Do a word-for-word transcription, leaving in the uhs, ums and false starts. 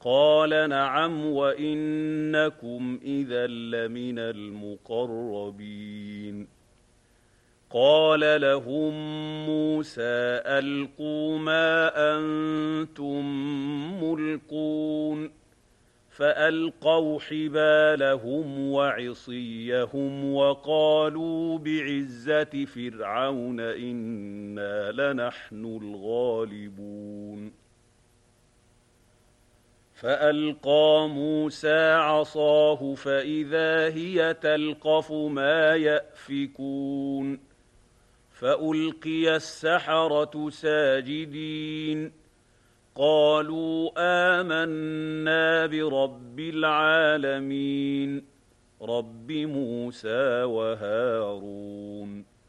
قال نعم وإنكم إذا لمن المقربين. قال لهم موسى ألقوا ما أنتم ملقون فألقوا حبالهم وعصيهم وقالوا بعزة فرعون إنا لنحن الغالبون. فألقى موسى عصاه فإذا هي تلقف ما يأفكون فألقي السحرة ساجدين قالوا آمنا برب العالمين رب موسى وهارون.